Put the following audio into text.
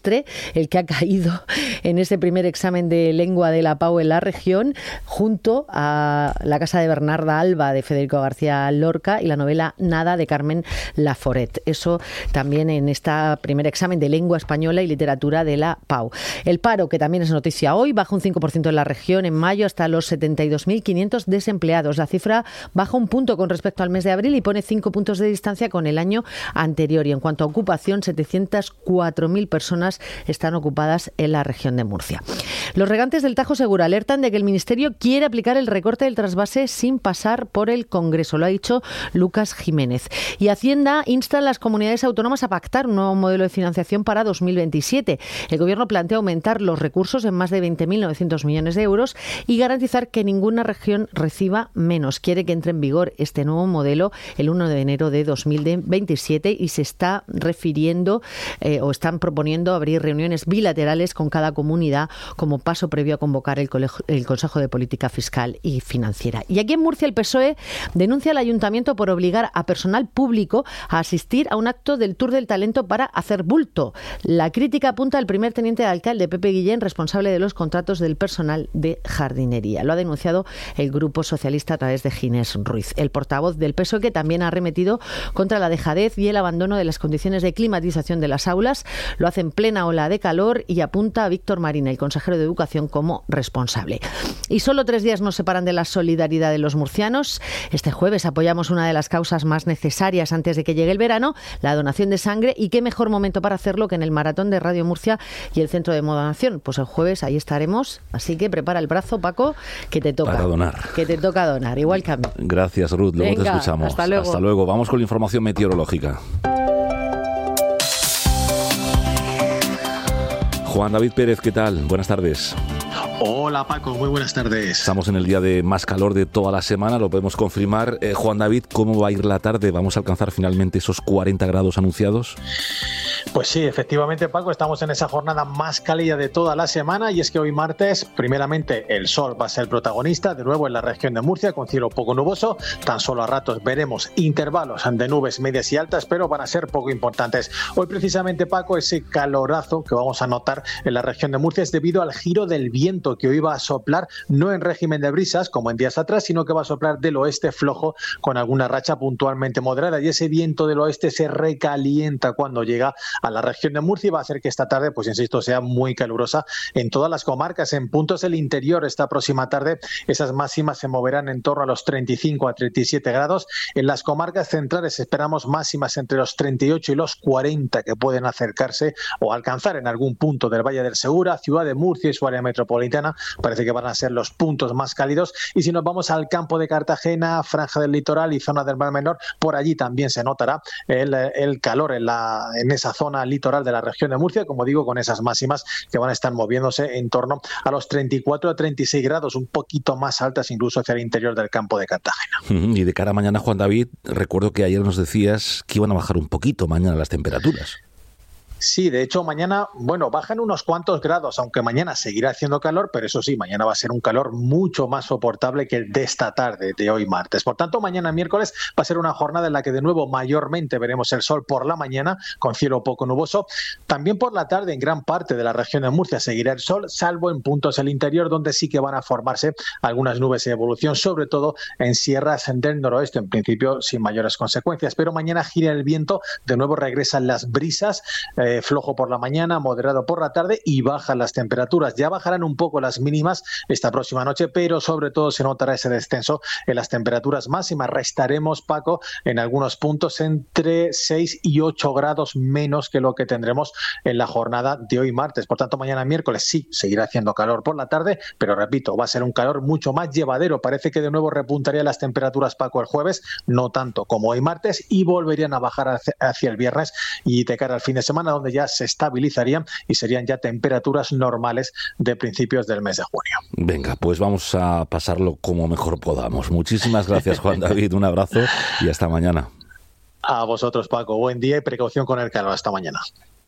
desastre el que ha caído en ese primer examen de lengua de la PAU en la región, junto a La casa de Bernarda Alba de Federico García Lorca y la novela Nada de Carmen Laforet. Eso también en este primer examen de lengua española y literatura de la PAU. El paro, que también es noticia hoy, baja un 5% en la región en mayo hasta los 72.500 desempleados. La cifra baja un punto con respecto al mes de abril y pone 5 puntos de distancia con el año anterior. Y en cuanto a ocupación, 704.000 personas están ocupadas en la región de Murcia. Los regantes del Tajo Segura alertan de que el Ministerio quiere aplicar el recorte del trasvase sin pasar por el Congreso. Lo ha dicho Lucas Jiménez. Y Hacienda insta a las comunidades autónomas a pactar un nuevo modelo de financiación para 2027. El Gobierno plantea aumentar los recursos en más de 20.900 millones de euros y garantizar que ninguna región reciba menos. Quiere que entre en vigor este nuevo modelo el 1 de enero de 2027 y se está refiriendo o están proponiendo abrir reuniones bilaterales con cada comunidad como paso previo a convocar el Consejo de Política Fiscal y Financiera. Y aquí en Murcia el PSOE denuncia al Ayuntamiento por obligar a personal público a asistir a un acto del Tour del Talento para hacer bulto. La crítica apunta al primer teniente de alcalde, Pepe Guillén, responsable de los contratos del personal de jardinería. Lo ha denunciado el Grupo Socialista a través de Ginés Ruiz. El portavoz del PSOE, que también ha arremetido contra la dejadez y el abandono de las condiciones de climatización de las aulas, lo hace en plena ola de calor y apunta a Víctor Marín, el consejero de Educación, como responsable. Y solo 3 días nos separan de la solidaridad de los murcianos. Este jueves apoyamos una de las causas más necesarias antes de que llegue el verano, la donación de sangre, y qué mejor momento para hacerlo que en el maratón de Radio Murcia y el Centro de Donación. Pues el jueves ahí estaremos, así que prepara el brazo, Paco, que te toca. Para donar. Que te toca donar, igual que a mí. Gracias, Ruth. Luego te escuchamos. Hasta luego. Hasta luego. Vamos con la información meteorológica. Juan David Pérez, ¿qué tal? Buenas tardes. Hola Paco, muy buenas tardes. Estamos en el día de más calor de toda la semana, lo podemos confirmar. Juan David, ¿cómo va a ir la tarde? ¿Vamos a alcanzar finalmente esos 40 grados anunciados? Pues sí, efectivamente, Paco, estamos en esa jornada más cálida de toda la semana, y es que hoy martes, primeramente, el sol va a ser el protagonista, de nuevo en la región de Murcia, con cielo poco nuboso. Tan solo a ratos veremos intervalos de nubes medias y altas, pero van a ser poco importantes. Hoy precisamente, Paco, ese calorazo que vamos a notar en la región de Murcia es debido al giro del viento, que hoy va a soplar no en régimen de brisas como en días atrás, sino que va a soplar del oeste flojo con alguna racha puntualmente moderada, y ese viento del oeste se recalienta cuando llega a la región de Murcia y va a hacer que esta tarde, pues insisto, sea muy calurosa en todas las comarcas. En puntos del interior esta próxima tarde esas máximas se moverán en torno a los 35 a 37 grados. En las comarcas centrales esperamos máximas entre los 38 y los 40 que pueden acercarse o alcanzar en algún punto del Valle del Segura, Ciudad de Murcia y su área metropolitana. Parece que van a ser los puntos más cálidos. Y si nos vamos al campo de Cartagena, franja del litoral y zona del Mar Menor, por allí también se notará el calor en esa zona litoral de la región de Murcia, como digo, con esas máximas que van a estar moviéndose en torno a los 34 a 36 grados, un poquito más altas incluso hacia el interior del campo de Cartagena. Y de cara a mañana, Juan David, recuerdo que ayer nos decías que iban a bajar un poquito mañana las temperaturas. Sí, de hecho mañana, bajan unos cuantos grados, aunque mañana seguirá haciendo calor, pero eso sí, mañana va a ser un calor mucho más soportable que el de esta tarde, de hoy martes. Por tanto, mañana miércoles va a ser una jornada en la que de nuevo mayormente veremos el sol por la mañana, con cielo poco nuboso. También por la tarde en gran parte de la región de Murcia seguirá el sol, salvo en puntos del interior donde sí que van a formarse algunas nubes en evolución, sobre todo en sierras del noroeste, en principio sin mayores consecuencias. Pero mañana gira el viento, de nuevo regresan las brisas, flojo por la mañana, moderado por la tarde, y bajan las temperaturas. Ya bajarán un poco las mínimas esta próxima noche, pero sobre todo se notará ese descenso en las temperaturas máximas. Restaremos, Paco, en algunos puntos entre 6 y 8 grados menos que lo que tendremos en la jornada de hoy martes. Por tanto, mañana miércoles sí seguirá haciendo calor por la tarde, pero repito, va a ser un calor mucho más llevadero. Parece que de nuevo repuntaría las temperaturas, Paco, el jueves, no tanto como hoy martes, y volverían a bajar hacia el viernes y de cara al fin de semana, donde ya se estabilizarían y serían ya temperaturas normales de principios del mes de junio. Venga, pues vamos a pasarlo como mejor podamos. Muchísimas gracias, Juan David, un abrazo y hasta mañana. A vosotros, Paco, buen día y precaución con el calor. Hasta mañana.